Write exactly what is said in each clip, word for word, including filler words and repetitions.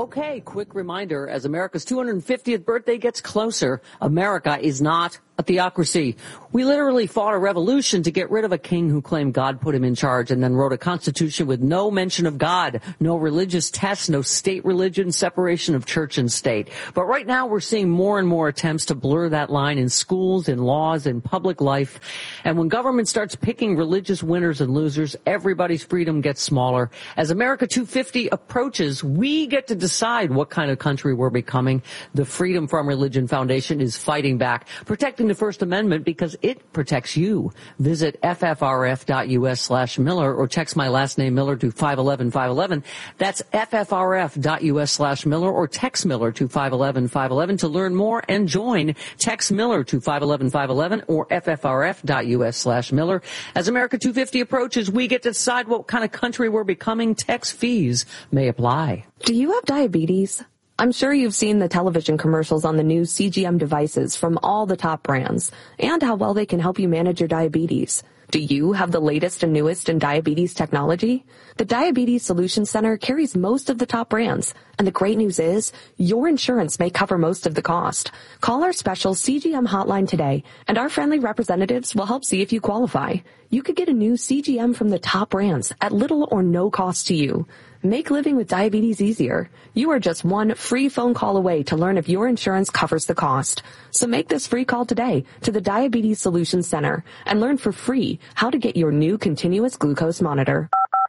Okay, quick reminder, as America's two hundred fiftieth birthday gets closer, America is not a theocracy. We literally fought a revolution to get rid of a king who claimed God put him in charge and then wrote a constitution with no mention of God, no religious tests, no state religion, separation of church and state. But right now we're seeing more and more attempts to blur that line in schools, in laws, in public life. And when government starts picking religious winners and losers, everybody's freedom gets smaller. As America two fifty approaches, we get to decide what kind of country we're becoming. The Freedom from Religion Foundation is fighting back, protecting the First Amendment because it protects you. Visit ffrf.us slash Miller or text my last name Miller to five one one five one one. That's ffrf.us slash Miller or text Miller to five one one five one one to learn more and join. Text Miller to five one one five one one or ffrf.us slash Miller. As America two fifty approaches, we get to decide what kind of country we're becoming. Tax fees may apply. Do you have diabetes? I'm sure you've seen the television commercials on the new C G M devices from all the top brands and how well they can help you manage your diabetes. Do you have the latest and newest in diabetes technology? The Diabetes Solutions Center carries most of the top brands, and the great news is your insurance may cover most of the cost. Call our special C G M hotline today, and our friendly representatives will help see if you qualify. You could get a new C G M from the top brands at little or no cost to you. Make living with diabetes easier. You are just one free phone call away to learn if your insurance covers the cost. So make this free call today to the Diabetes Solutions Center and learn for free how to get your new continuous glucose monitor.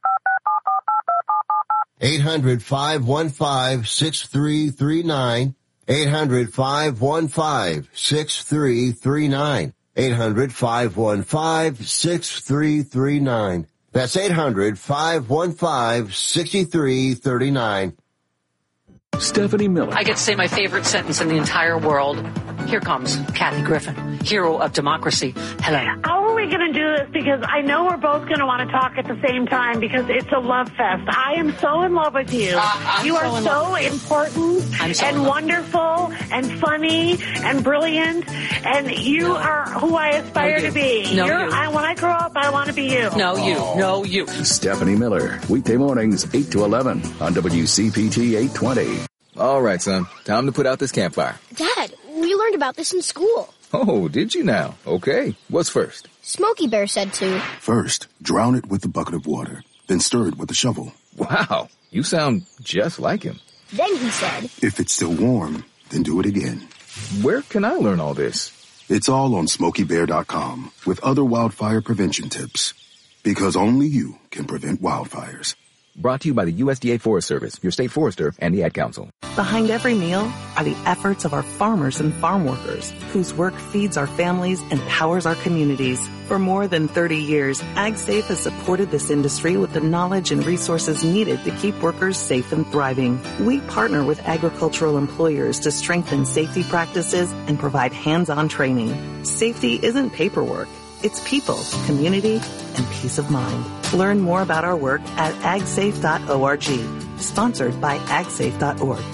eight hundred five one five six three three nine. eight hundred five one five six three three nine. eight hundred five one five six three three nine. That's eight hundred five one five six three three nine. Stephanie Miller. I get to say my favorite sentence in the entire world. Here comes Kathy Griffin, hero of democracy. Hello. How are we going to do this? Because I know we're both going to want to talk at the same time because it's a love fest. I am so in love with you. Uh, you are so, so important so and wonderful and funny and brilliant, and you no. are who I aspire no, to be. No, You're, you. I, when I grow up, I want to be you. No, you. Oh. No, you. Stephanie Miller, weekday mornings, eight to eleven on W C P T eight twenty. All right, son. Time to put out this campfire. Dad, we learned about this in school. Oh, did you now? Okay. What's first? Smokey Bear said to. First, drown it with a bucket of water, then stir it with a shovel. Wow, you sound just like him. Then he said, if it's still warm, then do it again. Where can I learn all this? It's all on smokey bear dot com with other wildfire prevention tips. Because only you can prevent wildfires. Brought to you by the U S D A Forest Service, your state forester, and the Ad Council. Behind every meal are the efforts of our farmers and farm workers, whose work feeds our families and powers our communities. For more than thirty years, AgSafe has supported this industry with the knowledge and resources needed to keep workers safe and thriving. We partner with agricultural employers to strengthen safety practices and provide hands-on training. Safety isn't paperwork. It's people, community, and peace of mind. Learn more about our work at ag safe dot org. Sponsored by ag safe dot org.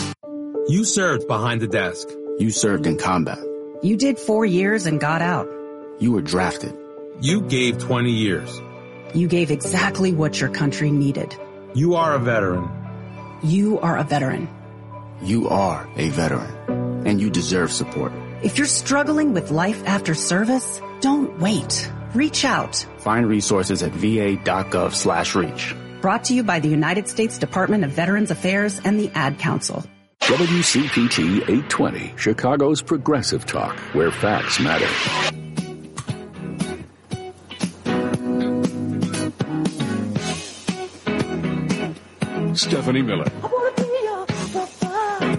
You served behind the desk. You served in combat. You did four years and got out. You were drafted. You gave twenty years. You gave exactly what your country needed. You are a veteran. You are a veteran. You are a veteran. And you deserve support. If you're struggling with life after service, don't wait. Reach out. Find resources at v a dot gov slash reach. Brought to you by the United States Department of Veterans Affairs and the Ad Council. W C P T eight twenty, Chicago's progressive talk, where facts matter. Stephanie Miller. I wanna be your papa.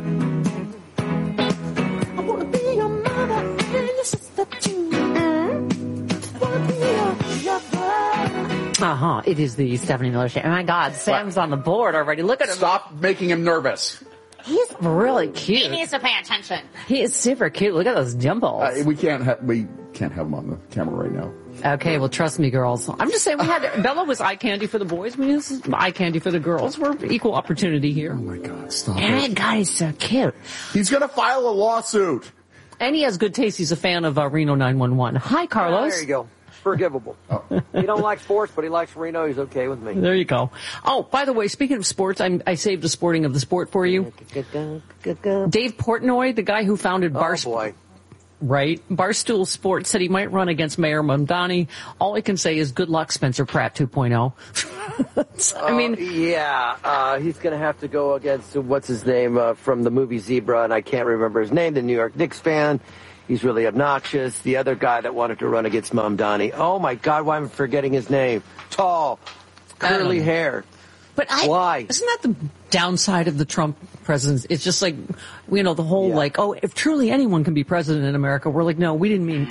I wanna be your mother and your sister too. I wanna be your, your brother. Uh-huh. It is the Stephanie Miller Show. Oh, my God. Sam's what? On the board already. Look at him. Stop making him nervous. He's really cute. He needs to pay attention. He is super cute. Look at those dimples. Uh, we can't ha- we can't have him on the camera right now. Okay, well, trust me, girls. I'm just saying we had Bella was eye candy for the boys. We use eye candy for the girls. We're equal opportunity here. Oh my God, stop and it! God, he's so cute. He's gonna file a lawsuit. And he has good taste. He's a fan of uh, Reno nine one one. Hi, Carlos. Oh, there you go. forgivable. Oh. He don't like sports, but he likes Reno. He's okay with me. There you go. Oh, by the way, speaking of sports, I'm, I saved a sporting of the sport for you. Dave Portnoy, the guy who founded Bar. Oh, boy. Right. Barstool Sports said he might run against Mayor Mamdani. All I can say is good luck, Spencer Pratt two point oh. I mean, uh, yeah, uh, he's going to have to go against, what's his name, uh, from the movie Zebra, and I can't remember his name, the New York Knicks fan. He's really obnoxious. The other guy that wanted to run against Mamdani. Oh, my God, why am I forgetting his name? Tall, curly hair. But I, why? Isn't that the downside of the Trump presidency? It's just like, you know, the whole yeah. like, oh, if truly anyone can be president in America, we're like, no, we didn't mean,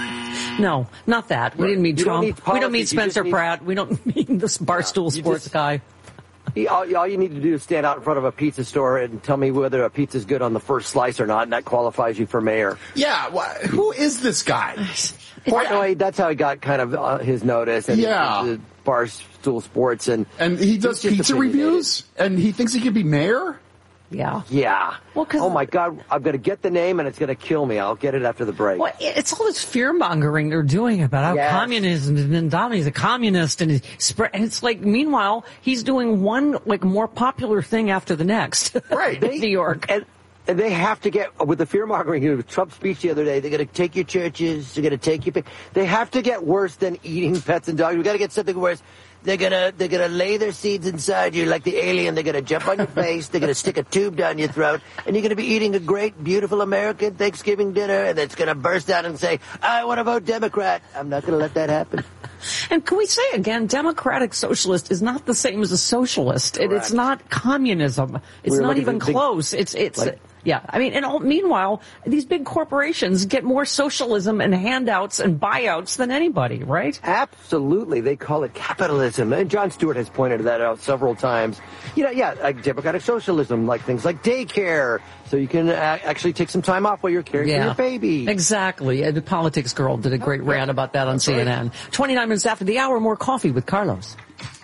no, not that. We didn't mean you Trump. Don't we don't mean Spencer need, Pratt. We don't mean this Barstool yeah, Sports just, guy. He, all, all you need to do is stand out in front of a pizza store and tell me whether a pizza's good on the first slice or not, and that qualifies you for mayor. Yeah, well, who is this guy? Portnoy, that's how he got kind of uh, his notice. And yeah. The Barstool Sports. And, and he does pizza reviews? And he thinks he could be mayor? Yeah. Yeah. Well, oh, my God. I'm going to get the name, and it's going to kill me. I'll get it after the break. Well, it's all this fear-mongering they're doing about how yes. communism, and Donnie's a communist, and, spread, and it's like, meanwhile, he's doing one, like, more popular thing after the next. Right. in New York. And, and they have to get, with the fear-mongering, you know, Trump's speech the other day, they're going to take your churches, they're going to take your... They have to get worse than eating pets and dogs. We've got to get something worse. They're gonna they're gonna lay their seeds inside you like the alien. They're gonna jump on your face. They're gonna stick a tube down your throat, and you're gonna be eating a great, beautiful American Thanksgiving dinner, and it's gonna burst out and say, "I want to vote Democrat." I'm not gonna let that happen. And can we say again, democratic socialist is not the same as a socialist. It, it's not communism. It's We're not even big, close. It's it's. Like, yeah, I mean, and all, meanwhile, these big corporations get more socialism and handouts and buyouts than anybody, right? Absolutely. They call it capitalism. And Jon Stewart has pointed that out several times. You know, yeah, like democratic socialism, like things like daycare, so you can uh, actually take some time off while you're caring yeah, for your baby. Exactly. And the Politics Girl did a great rant about that on That's C N N. right. twenty-nine minutes after the hour, more coffee with Carlos.